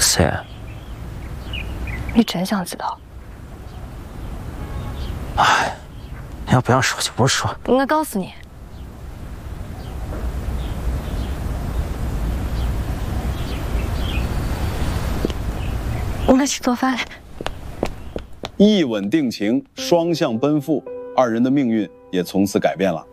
谁？ 你真想知道？ 哎，你要不想说就不说。 我告诉你，我去做饭了。 一吻定情，双向奔赴，二人的命运也从此改变了。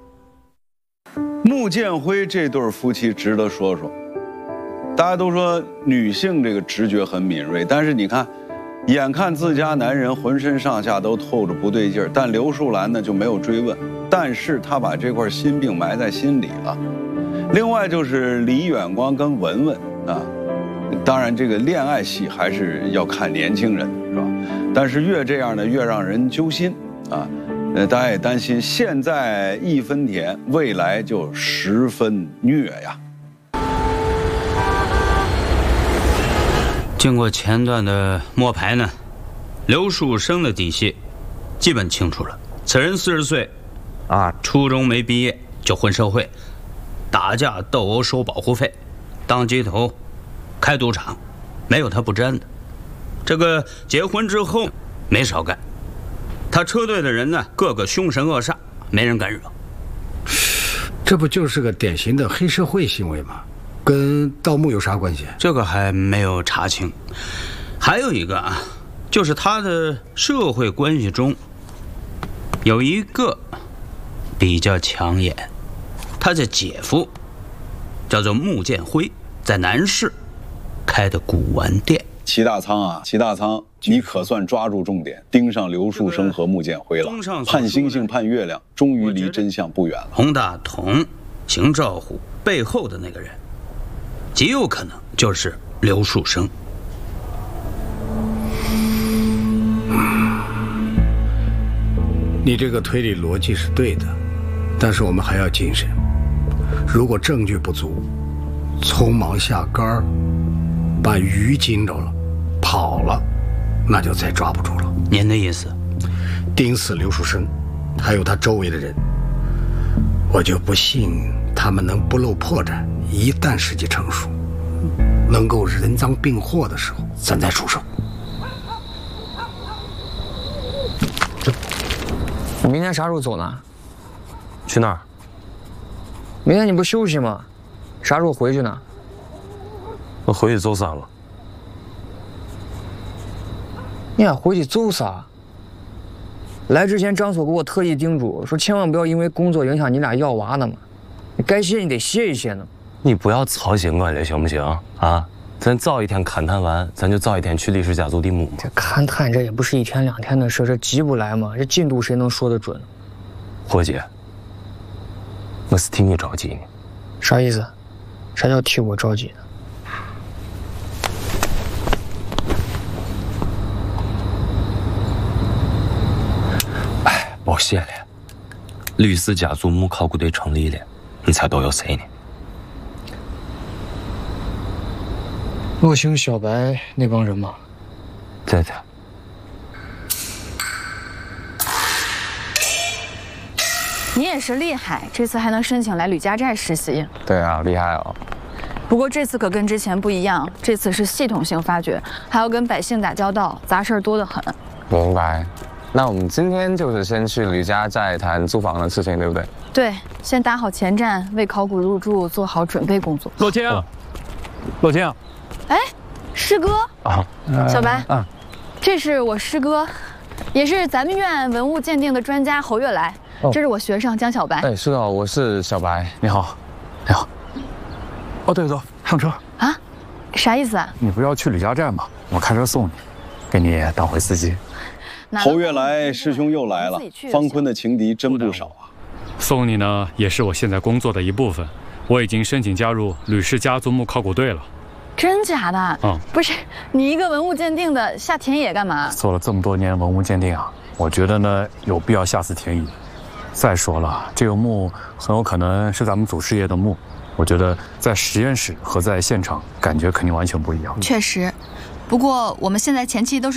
穆建辉这对夫妻值得说说。大家都说女性这个直觉很敏锐，但是你看，眼看自家男人浑身上下都透着不对劲儿，但刘树兰呢就没有追问，但是她把这块心病埋在心里了。另外就是李远光跟文文啊，当然这个恋爱戏还是要看年轻人，是吧？但是越这样呢，越让人揪心啊。大家也担心，现在一分甜，未来就10分虐呀。 经过前段的摸排呢，刘树生的底细基本清楚了。此人40岁，初中没毕业就混社会，打架斗殴收保护费，当街头，开赌场，没有他不沾的。这个结婚之后没少干，他车队的人呢，个个凶神恶煞，没人敢惹。 这不就是个典型的黑社会行为吗？跟盗墓有啥关系？ 这个还没有查清。还有一个啊，就是他的社会关系中有一个比较抢眼，他的姐夫叫做穆建辉，在南市开的古玩店。 齐大仓啊，齐大仓，你可算抓住重点，盯上刘树生和穆建辉了。盼星星盼月亮，终于离真相不远了。 洪大同、邢兆虎背后的那个人，极有可能就是刘树生。 你这个推理逻辑是对的，但是我们还要谨慎。如果证据不足，匆忙下杆儿，把鱼惊着了，跑了，那就再抓不住了。 您的意思？ 盯死刘树生，还有他周围的人，我就不信他们能不露破绽。一旦时机成熟，能够人赃并获的时候，咱再出手。 你明天啥时候走呢？ 去哪儿？ 明天你不休息吗？啥时候回去呢？ 我回去走3了。 你还回去走啥？来之前张所给我特意叮嘱说，千万不要因为工作影响你俩要娃呢嘛。你该歇你得歇一歇呢。 你不要操心我了，行不行啊？咱早一天勘探完，咱就早一天去李氏家族的墓嘛。 这勘探这也不是1天2天的事，这急不来嘛。这进度谁能说得准？ 伙计，我是替你着急呢。 啥意思？啥叫替我着急呢？ 哎，抱歉了，吕氏家族墓考古队成立了，你猜都有谁呢？ 陆星、小白那帮人吗？ 对的。 你也是厉害，这次还能申请来吕家寨实习。 对啊，厉害哦。 不过这次可跟之前不一样，这次是系统性发掘，还要跟百姓打交道，杂事儿多得很。 明白。那我们今天就是先去吕家寨谈租房的事情，对不对？ 对，先打好前站，为考古入住做好准备工作。 洛青，洛青。 哎，师哥啊，小白啊，这是我师哥，也是咱们院文物鉴定的专家侯月来。这是我学生江小白。 哎，是哦，我是小白。你好，你好。 哦，对，走上车啊？啥意思啊？ 你不是要去吕家寨吗？我开车送你，给你当回司机。 侯月来师兄又来了，方坤的情敌真不少啊。 送你呢，也是我现在工作的一部分。我已经申请加入吕氏家族墓考古队了。 真假的？不是，你一个文物鉴定的下田野干嘛？ 做了这么多年文物鉴定啊，我觉得呢有必要下次田野。再说了，这个墓很有可能是咱们祖师爷的墓，我觉得在实验室和在现场感觉肯定完全不一样。 确实，不过我们现在前期都是